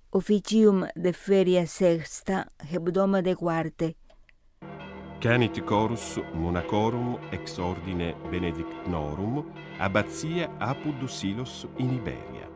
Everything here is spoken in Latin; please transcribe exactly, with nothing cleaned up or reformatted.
officium de feria sexta hebdoma de quarte. Canit chorus monacorum ex ordine benedictnorum abbatia Apud Silos in Iberia.